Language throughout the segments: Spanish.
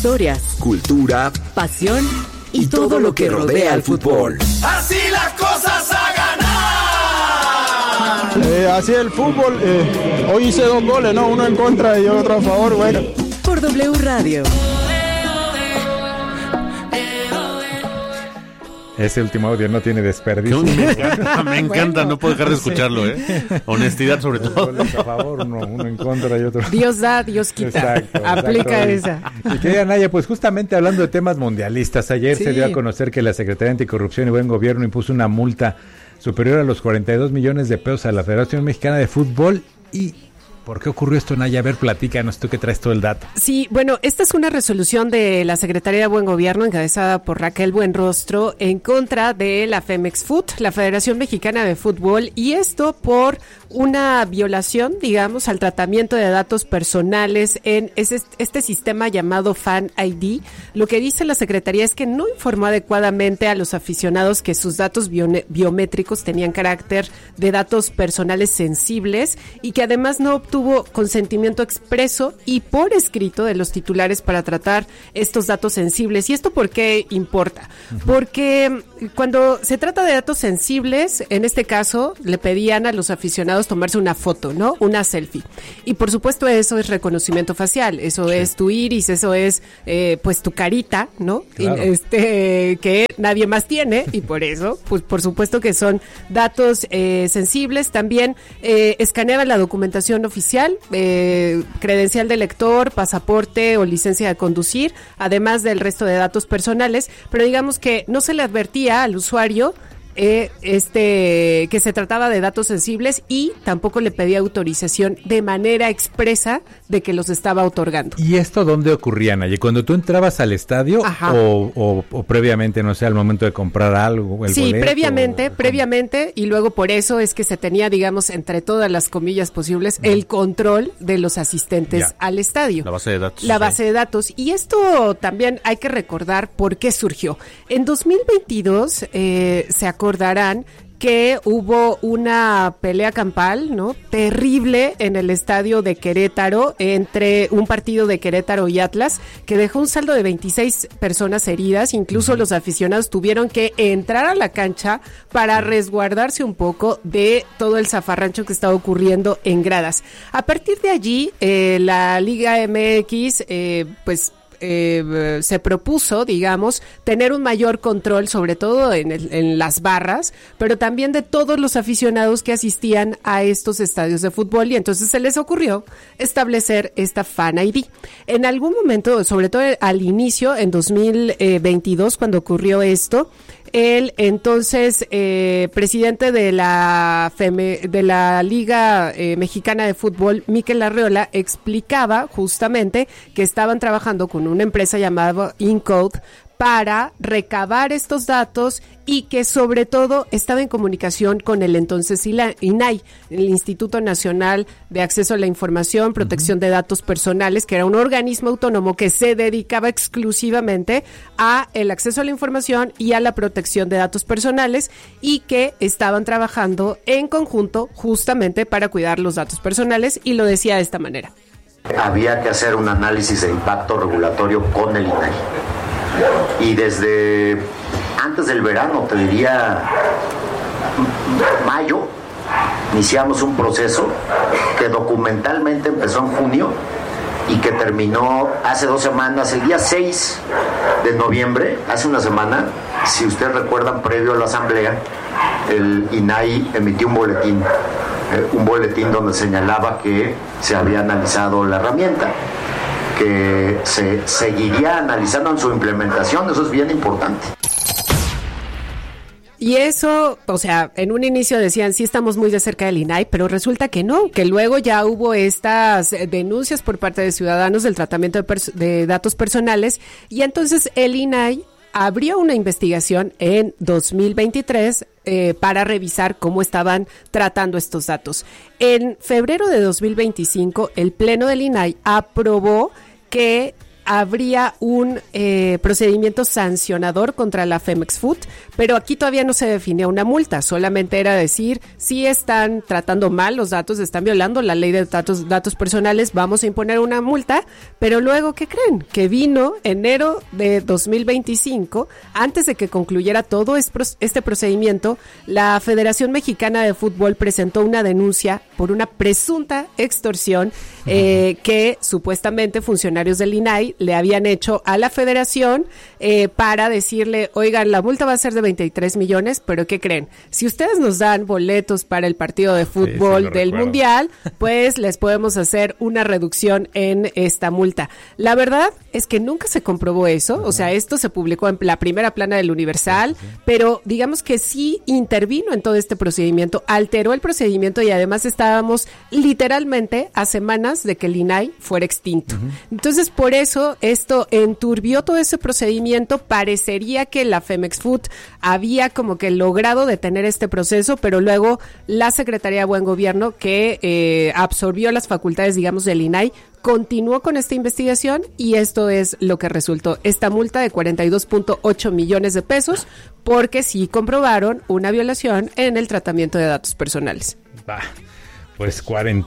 Historias, cultura, pasión y todo lo que rodea al fútbol. Así las cosas a ganar. Así el fútbol. Hoy hice 2 goles, ¿no? Uno en contra y otro a favor. Bueno. Por W Radio. Ese último audio no tiene desperdicio. Me encanta, no puedo dejar de escucharlo, Honestidad sobre todo. Goles a favor, uno en contra y otro. Dios da, Dios quita. Exacto. Aplica esa. Y querida Naya, pues justamente hablando de temas mundialistas, ayer se dio a conocer que la Secretaría de Anticorrupción y Buen Gobierno impuso una multa superior a los 42 millones de pesos a la Federación Mexicana de Fútbol. ¿Y por qué ocurrió esto, Naya? A ver, platícanos, tú que traes todo el dato. Sí, bueno, esta es una resolución de la Secretaría de Buen Gobierno encabezada por Raquel Buenrostro en contra de la Femex Foot, la Federación Mexicana de Fútbol, y esto por una violación, digamos, al tratamiento de datos personales en este sistema llamado Fan ID. Lo que dice la Secretaría es que no informó adecuadamente a los aficionados que sus datos biométricos tenían carácter de datos personales sensibles y que además no obtuvo consentimiento expreso y por escrito de los titulares para tratar estos datos sensibles. ¿Y esto por qué importa? Porque cuando se trata de datos sensibles, en este caso, le pedían a los aficionados tomarse una foto, ¿no? Una selfie. Y por supuesto eso es reconocimiento facial, eso es tu iris, eso es pues tu carita, ¿no? Claro. Que nadie más tiene y por eso, pues por supuesto que son datos sensibles. También escaneaban la documentación oficial, credencial de lector, pasaporte o licencia de conducir, además del resto de datos personales, pero digamos que no se le advertía al usuario que se trataba de datos sensibles y tampoco le pedía autorización de manera expresa de que los estaba otorgando. ¿Y esto dónde ocurría, Naya? ¿Cuando tú entrabas al estadio o previamente, no sé, al momento de comprar algo? Sí, boleto, previamente, y luego por eso es que se tenía, digamos, entre todas las comillas posibles, el control de los asistentes al estadio. La base de datos. La base de datos. Y esto también hay que recordar por qué surgió. En 2022 se acordarán que hubo una pelea campal, ¿no? Terrible en el estadio de Querétaro, entre un partido de Querétaro y Atlas, que dejó un saldo de 26 personas heridas. Incluso los aficionados tuvieron que entrar a la cancha para resguardarse un poco de todo el zafarrancho que estaba ocurriendo en gradas. A partir de allí, la Liga MX, se propuso, digamos, tener un mayor control, sobre todo en las barras, pero también de todos los aficionados que asistían a estos estadios de fútbol, y entonces se les ocurrió establecer esta Fan ID. En algún momento, sobre todo al inicio, en 2022, cuando ocurrió esto, el entonces presidente de la Liga Mexicana de Fútbol, Mikel Arreola, explicaba justamente que estaban trabajando con una empresa llamada Incode para recabar estos datos y que sobre todo estaba en comunicación con el entonces INAI, el Instituto Nacional de Acceso a la Información, Protección de Datos Personales, que era un organismo autónomo que se dedicaba exclusivamente a el acceso a la información y a la protección de datos personales, y que estaban trabajando en conjunto justamente para cuidar los datos personales, y lo decía de esta manera. Había que hacer un análisis de impacto regulatorio con el INAI. Y desde antes del verano, te diría mayo, iniciamos un proceso que documentalmente empezó en junio y que terminó hace 2 semanas, el día 6 de noviembre, hace una semana. Si ustedes recuerdan, previo a la asamblea, el INAI emitió un boletín donde señalaba que se había analizado la herramienta, que se seguiría analizando en su implementación. Eso es bien importante. Y eso, o sea, en un inicio decían, sí estamos muy de cerca del INAI, pero resulta que no, que luego ya hubo estas denuncias por parte de ciudadanos del tratamiento de datos personales, y entonces el INAI abrió una investigación en 2023 para revisar cómo estaban tratando estos datos. En febrero de 2025, el Pleno del INAI aprobó que habría un procedimiento sancionador contra la Femex Food, pero aquí todavía no se definía una multa, solamente era decir, si están tratando mal los datos, están violando la ley de datos personales, vamos a imponer una multa, pero luego, ¿qué creen? Que vino enero de 2025, antes de que concluyera todo este procedimiento, la Federación Mexicana de Fútbol presentó una denuncia por una presunta extorsión que supuestamente funcionarios del INAI le habían hecho a la federación para decirle, oigan, la multa va a ser de 23 millones, pero ¿qué creen? Si ustedes nos dan boletos para el partido de fútbol del Mundial, pues les podemos hacer una reducción en esta multa. La verdad es que nunca se comprobó eso, o sea, esto se publicó en la primera plana del Universal, pero digamos que sí intervino en todo este procedimiento, alteró el procedimiento y además estábamos literalmente a semanas de que el INAI fuera extinto. Entonces, por eso esto enturbió todo ese procedimiento. Parecería que la Femex Food había como que logrado detener este proceso, pero luego la Secretaría de Buen Gobierno, que absorbió las facultades, digamos, del INAI, continuó con esta investigación y esto es lo que resultó. Esta multa de 42.8 millones de pesos porque sí comprobaron una violación en el tratamiento de datos personales. Pues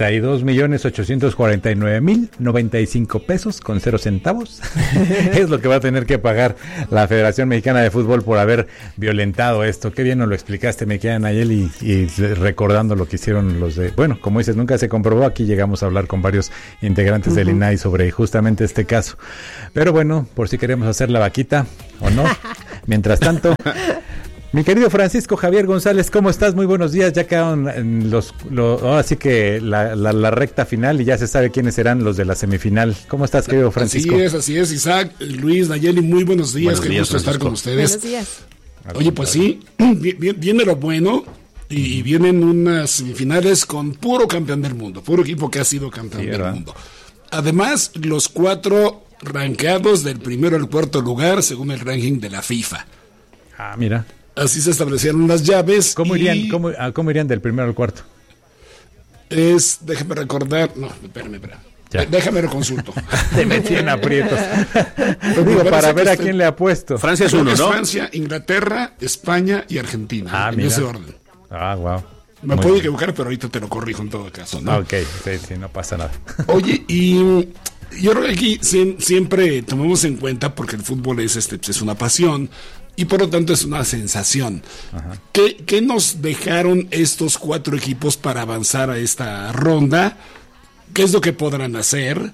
42.849.095 pesos con 0 centavos es lo que va a tener que pagar la Federación Mexicana de Fútbol por haber violentado esto. Qué bien nos lo explicaste, me queda Nayeli, y recordando lo que hicieron los de... Bueno, como dices, nunca se comprobó. Aquí llegamos a hablar con varios integrantes del INAI sobre justamente este caso. Pero bueno, por si queremos hacer la vaquita o no. Mientras tanto... Mi querido Francisco Javier González, ¿cómo estás? Muy buenos días. Ya quedaron ahora sí que la recta final y ya se sabe quiénes serán los de la semifinal. ¿Cómo estás, querido Francisco? Así es, Isaac, Luis, Nayeli, muy buenos días. Qué gusto estar con ustedes. Buenos días. Oye, pues sí, viene lo bueno y vienen unas semifinales con puro campeón del mundo, puro equipo que ha sido campeón del mundo. Además, los 4 rankeados del primero al cuarto lugar según el ranking de la FIFA. Ah, mira. Así se establecieron las llaves. ¿Cómo irían del primero al cuarto? Déjame recordar. No, espérame. Déjame lo consulto. Te metí en aprietos. Digo, para ver a quién le apuesto. Francia es uno, ¿no? Francia, Inglaterra, España y Argentina. En ese orden. Wow. Me puedo equivocar, pero ahorita te lo corrijo en todo caso, ¿no? Ok, sí, no pasa nada. Oye, y yo creo que aquí siempre tomamos en cuenta, porque el fútbol es una pasión, y por lo tanto es una sensación. ¿Qué nos dejaron estos 4 equipos para avanzar a esta ronda? ¿Qué es lo que podrán hacer?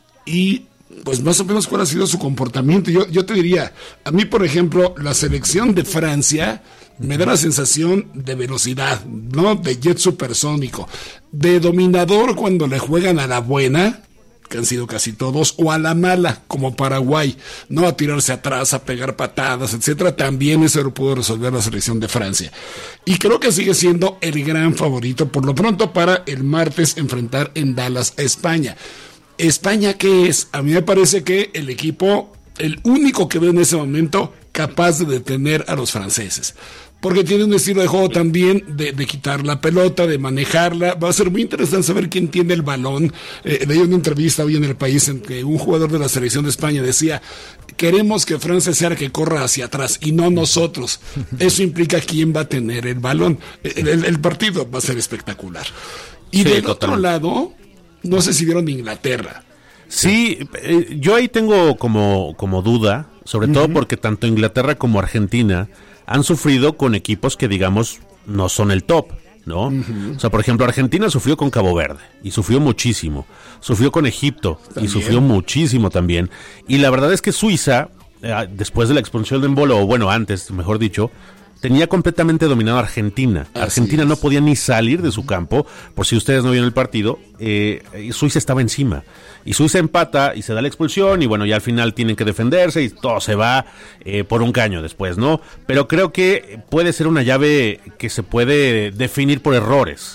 Y pues más o menos cuál ha sido su comportamiento. Yo te diría, a mí por ejemplo, la selección de Francia me da la sensación de velocidad, ¿no? De jet supersónico, de dominador cuando le juegan a la buena, que han sido casi todos, o a la mala, como Paraguay, no a tirarse atrás, a pegar patadas, etcétera. También eso lo pudo resolver la selección de Francia. Y creo que sigue siendo el gran favorito, por lo pronto, para el martes enfrentar en Dallas a España. ¿España qué es? A mí me parece que el equipo, el único que veo en ese momento capaz de detener a los franceses. Porque tiene un estilo de juego también de quitar la pelota, de manejarla. Va a ser muy interesante saber quién tiene el balón. Leí una entrevista hoy en El País en que un jugador de la selección de España decía: queremos que Francia sea el que corra hacia atrás y no nosotros. Eso implica quién va a tener el balón. El partido va a ser espectacular. Y del otro lado, no sé si vieron Inglaterra. Sí, yo ahí tengo como duda, sobre todo porque tanto Inglaterra como Argentina han sufrido con equipos que, digamos, no son el top, ¿no? O sea, por ejemplo, Argentina sufrió con Cabo Verde y sufrió muchísimo. Sufrió con Egipto y sufrió muchísimo también. Y la verdad es que Suiza, después de la expulsión de Embolo, o bueno, antes, mejor dicho, tenía completamente dominado a Argentina. Argentina no podía ni salir de su campo. Por si ustedes no vieron el partido, Suiza estaba encima. Y Suiza empata y se da la expulsión y bueno, ya al final tienen que defenderse y todo se va por un caño después, ¿no? Pero creo que puede ser una llave que se puede definir por errores.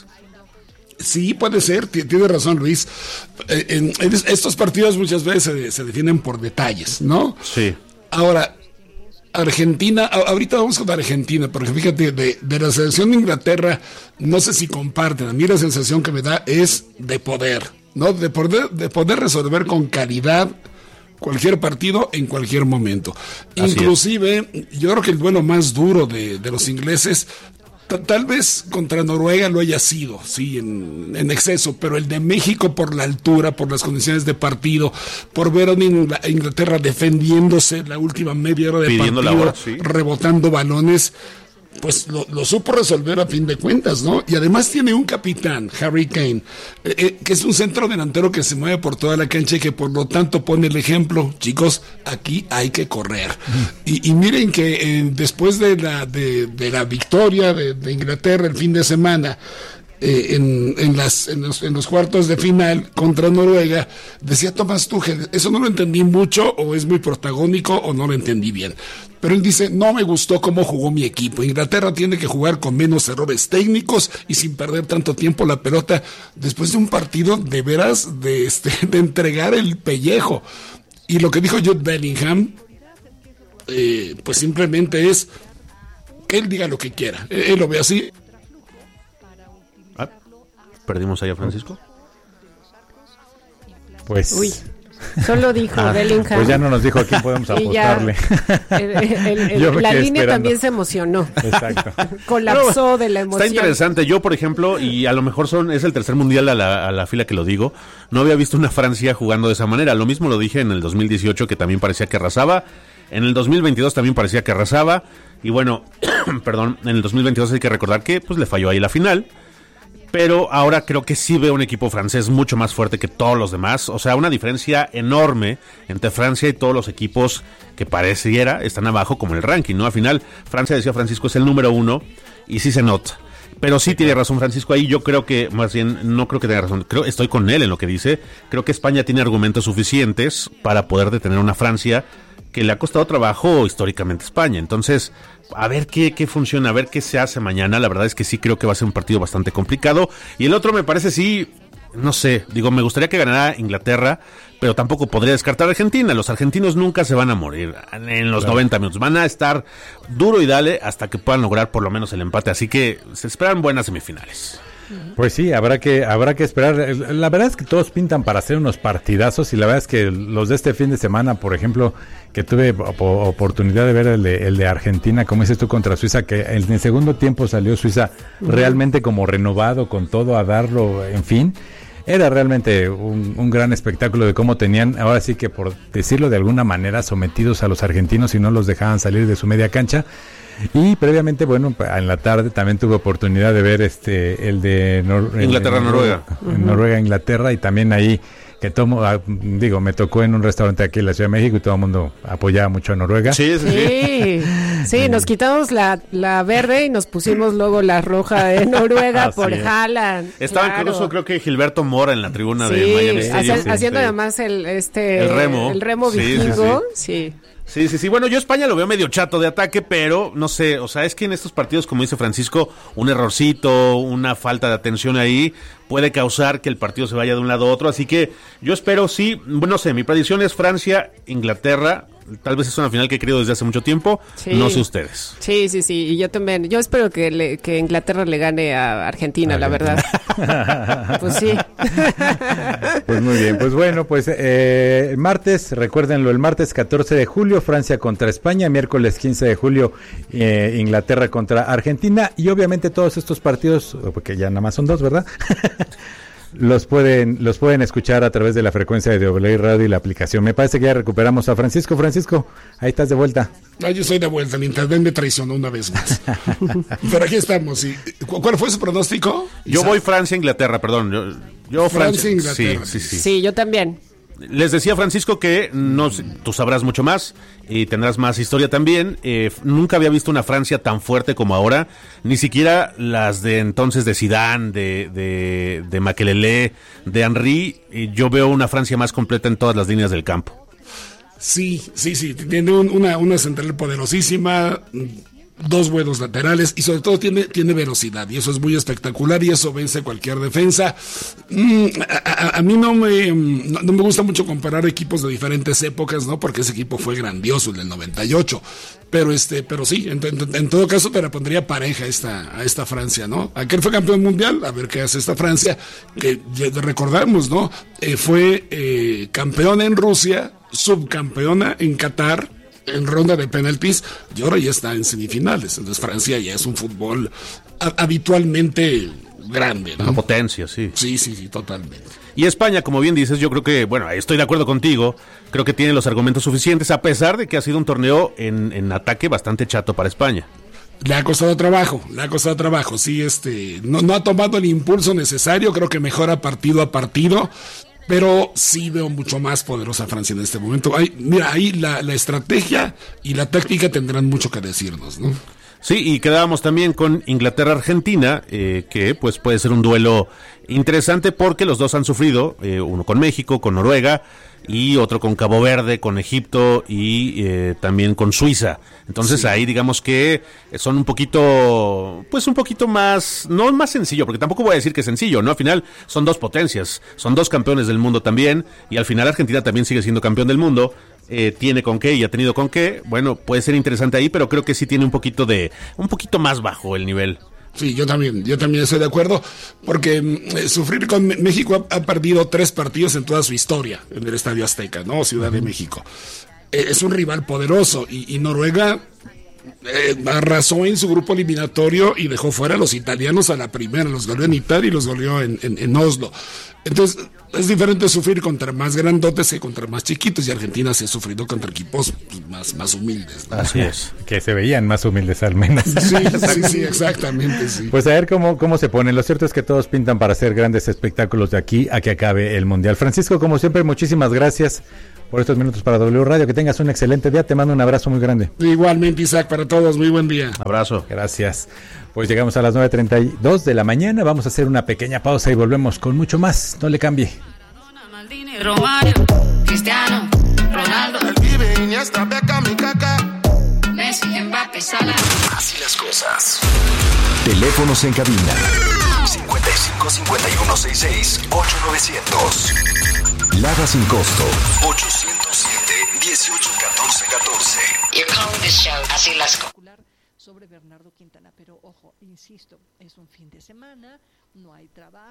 Sí, puede ser, tiene razón Luis. En estos partidos muchas veces se definen por detalles, ¿no? Sí. Ahora, Argentina, ahorita vamos con Argentina, porque fíjate, de la selección de Inglaterra, no sé si comparten, a mí la sensación que me da es de poder, ¿no? De poder resolver con calidad cualquier partido en cualquier momento. Así Inclusive, yo creo que el duelo más duro de los ingleses, tal vez contra Noruega lo haya sido, sí, en exceso, pero el de México por la altura, por las condiciones de partido, por ver a Inglaterra defendiéndose la última media hora de pidiendo partido, la hora, sí, rebotando balones, pues lo supo resolver a fin de cuentas, ¿no? Y además tiene un capitán, Harry Kane, que es un centro delantero que se mueve por toda la cancha y que por lo tanto pone el ejemplo, chicos, aquí hay que correr. Y miren que después de la victoria de Inglaterra el fin de semana, en los cuartos de final contra Noruega, decía Thomas Tuchel, eso no lo entendí mucho, o es muy protagónico, o no lo entendí bien. Pero él dice, no me gustó cómo jugó mi equipo. Inglaterra tiene que jugar con menos errores técnicos y sin perder tanto tiempo la pelota, después de un partido de veras de entregar el pellejo. Y lo que dijo Jude Bellingham, pues simplemente es que él diga lo que quiera. Él lo ve así. ¿Perdimos ahí a Francisco? Pues... Uy, solo dijo Bellingham. Pues ya no nos dijo a quién podemos apostarle. La línea también se emocionó. Exacto. Colapsó de la emoción. Está interesante. Yo, por ejemplo, y a lo mejor es el tercer mundial a la fila que lo digo, no había visto una Francia jugando de esa manera. Lo mismo lo dije en el 2018, que también parecía que arrasaba. En el 2022 también parecía que arrasaba. Y bueno, perdón, en el 2022 hay que recordar que pues le falló ahí la final. Pero ahora creo que sí veo un equipo francés mucho más fuerte que todos los demás. O sea, una diferencia enorme entre Francia y todos los equipos que pareciera están abajo como en el ranking, ¿no? Al final, Francia, decía Francisco, es el número 1 y sí se nota. Pero sí tiene razón Francisco ahí. Yo creo que, más bien, no creo que tenga razón. Estoy con él en lo que dice. Creo que España tiene argumentos suficientes para poder detener a una Francia que le ha costado trabajo históricamente a España. Entonces, a ver qué funciona, a ver qué se hace mañana. La verdad es que sí creo que va a ser un partido bastante complicado. Y el otro me parece sí, no sé, digo, me gustaría que ganara Inglaterra, pero tampoco podría descartar a Argentina. Los argentinos nunca se van a morir en los 90 minutos. Van a estar duro y dale hasta que puedan lograr por lo menos el empate. Así que se esperan buenas semifinales. Pues sí, habrá que esperar. La verdad es que todos pintan para hacer unos partidazos y la verdad es que los de este fin de semana, por ejemplo, que tuve oportunidad de ver el de Argentina, como dices tú, contra Suiza, que en el segundo tiempo salió Suiza realmente como renovado con todo a darlo, en fin. Era realmente un gran espectáculo de cómo tenían, ahora sí que por decirlo de alguna manera, sometidos a los argentinos y no los dejaban salir de su media cancha. Y previamente, bueno, en la tarde también tuve oportunidad de ver el de Inglaterra-Noruega. Noruega-Inglaterra, y también ahí que me tocó en un restaurante aquí en la Ciudad de México y todo el mundo apoyaba mucho a Noruega. Sí, nos quitamos la verde y nos pusimos luego la roja de Noruega por Haaland. Estaba incluso, creo que Gilberto Mora en la tribuna de Miami Stadium. Haciendo además el remo vikingo. Sí. Sí. Bueno, yo España lo veo medio chato de ataque, pero no sé, o sea, es que en estos partidos, como dice Francisco, un errorcito, una falta de atención ahí puede causar que el partido se vaya de un lado a otro, así que yo espero, sí, no sé, mi predicción es Francia, Inglaterra. Tal vez es una final que he querido desde hace mucho tiempo. Sí. No sé ustedes. Sí. Y yo también. Yo espero que Inglaterra le gane a Argentina, la verdad. Pues sí. Pues muy bien. Pues bueno, pues martes, recuérdenlo, el martes 14 de julio, Francia contra España. Miércoles 15 de julio, Inglaterra contra Argentina. Y obviamente todos estos partidos, porque ya nada más son 2, ¿verdad? Los pueden escuchar a través de la frecuencia de W Radio y la aplicación. Me parece que ya recuperamos a Francisco. Francisco, ahí estás de vuelta. Yo estoy de vuelta, el internet me traicionó una vez más. Pero aquí estamos. ¿Sí? ¿Cuál fue su pronóstico? Yo voy Francia-Inglaterra, perdón. Yo Francia-Inglaterra. Sí, yo también. Les decía Francisco que tú sabrás mucho más y tendrás más historia también. Nunca había visto una Francia tan fuerte como ahora, ni siquiera las de entonces de Zidane, de Makelele, de Henry. Yo veo una Francia más completa en todas las líneas del campo. Sí. Tiene una central poderosísima. dos buenos laterales y sobre todo tiene velocidad y eso es muy espectacular y eso vence cualquier defensa. A mí no me gusta mucho comparar equipos de diferentes épocas, ¿no? Porque ese equipo fue grandioso, el del 98. Pero sí, en todo caso te la pondría pareja a esta Francia, ¿no? Aquel fue campeón mundial, a ver qué hace esta Francia, que recordamos, ¿no? Fue campeona en Rusia, subcampeona en Qatar, en ronda de penaltis, y ahora ya está en semifinales. Entonces Francia ya es un fútbol habitualmente grande, ¿no? Una potencia, sí. Sí, totalmente. Y España, como bien dices, yo creo que, bueno, estoy de acuerdo contigo, creo que tiene los argumentos suficientes, a pesar de que ha sido un torneo en ataque bastante chato para España. Le ha costado trabajo, sí, no ha tomado el impulso necesario, creo que mejora partido a partido, pero sí veo mucho más poderosa a Francia en este momento. Ahí la estrategia y la táctica tendrán mucho que decirnos, ¿no? Sí, y quedábamos también con Inglaterra-Argentina, que pues puede ser un duelo interesante porque los dos han sufrido, uno con México, con Noruega, y otro con Cabo Verde, con Egipto y también con Suiza. Entonces ahí digamos que son un poquito más, no más sencillo, porque tampoco voy a decir que es sencillo, ¿no? Al final son dos potencias, son dos campeones del mundo también, y al final Argentina también sigue siendo campeón del mundo. Tiene con qué y ha tenido con qué. Bueno, puede ser interesante ahí, pero creo que sí tiene un poquito más bajo el nivel. Sí, yo también estoy de acuerdo, porque sufrir con México ha perdido 3 partidos en toda su historia en el Estadio Azteca, ¿no? Ciudad de México. Es un rival poderoso y Noruega arrasó en su grupo eliminatorio y dejó fuera a los italianos a la primera, los goleó en Italia y los goleó en Oslo. Entonces es diferente sufrir contra más grandotes que contra más chiquitos, y Argentina se ha sufrido contra equipos más humildes, ¿no? Así es, que se veían más humildes al menos. Sí, exactamente, sí. Pues a ver cómo se ponen. Lo cierto es que todos pintan para hacer grandes espectáculos de aquí a que acabe el Mundial. Francisco, como siempre, muchísimas gracias por estos minutos para W Radio. Que tengas un excelente día. Te mando un abrazo muy grande. Igualmente, Isaac, para todos. Muy buen día. Abrazo. Gracias. Pues llegamos a las 9:32 de la mañana. Vamos a hacer una pequeña pausa y volvemos con mucho más. No le cambie. Romario, Cristiano, Ronaldo, El Pibe, Iniesta, Beckham y Kaká. Messi, Mbappé, Salah. Así las cosas. Teléfonos en cabina 55 51 66 8900. Lada sin costo 807 18 14 14. You call this show Así las cosas. Sobre Bernardo Quintana, pero ojo, insisto, es un fin de semana, no hay trabajo.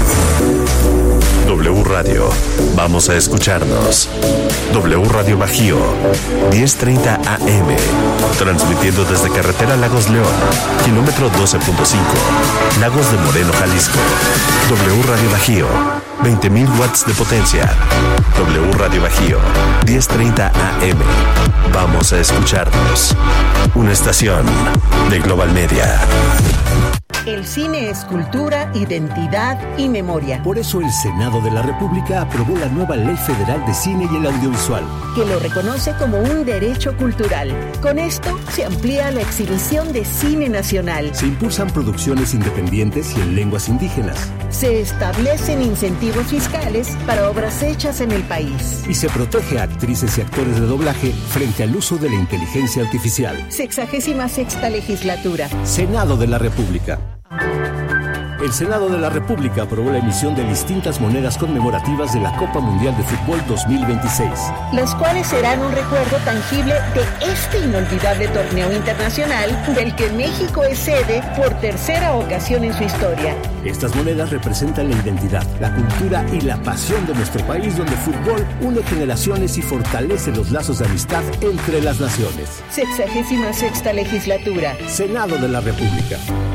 W Radio, vamos a escucharnos. W Radio Bajío, 10:30 AM, transmitiendo desde Carretera Lagos León, kilómetro 12.5, Lagos de Moreno, Jalisco. W Radio Bajío, 20.000 watts de potencia. W Radio Bajío, 10:30 AM, vamos a escucharnos. Una estación de Global Media. El cine es cultura, identidad y memoria. Por eso el Senado de la República aprobó la nueva Ley Federal de Cine y el Audiovisual, que lo reconoce como un derecho cultural. Con esto se amplía la exhibición de cine nacional. Se impulsan producciones independientes y en lenguas indígenas. Se establecen incentivos fiscales para obras hechas en el país. Y se protege a actrices y actores de doblaje frente al uso de la inteligencia artificial. 66ª legislatura. Senado de la República. El Senado de la República aprobó la emisión de distintas monedas conmemorativas de la Copa Mundial de Fútbol 2026. Las cuales serán un recuerdo tangible de este inolvidable torneo internacional del que México es sede por tercera ocasión en su historia. Estas monedas representan la identidad, la cultura y la pasión de nuestro país, donde el fútbol une generaciones y fortalece los lazos de amistad entre las naciones. 66ª legislatura. Senado de la República.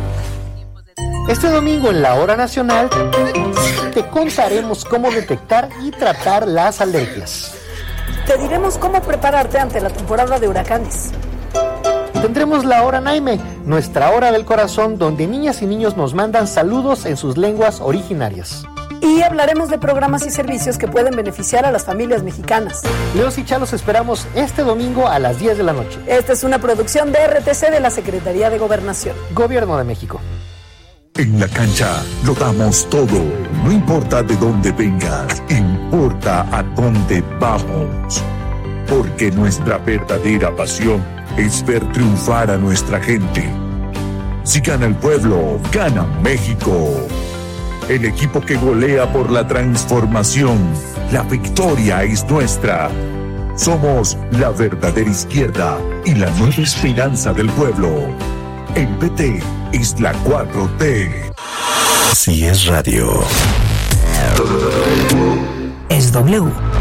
Este domingo en la Hora Nacional te contaremos cómo detectar y tratar las alergias. Te diremos cómo prepararte ante la temporada de huracanes. Tendremos la Hora Naime, nuestra hora del corazón, donde niñas y niños nos mandan saludos en sus lenguas originarias. Y hablaremos de programas y servicios que pueden beneficiar a las familias mexicanas. Leos y Chalos esperamos este domingo a las 10 de la noche. Esta es una producción de RTC de la Secretaría de Gobernación. Gobierno de México. En la cancha lo damos todo, no importa de dónde vengas, importa a dónde vamos. Porque nuestra verdadera pasión es ver triunfar a nuestra gente. Si gana el pueblo, gana México. El equipo que golea por la transformación. La victoria es nuestra. Somos la verdadera izquierda y la nueva esperanza del pueblo. El PT es la 4T. Si es radio. Es W.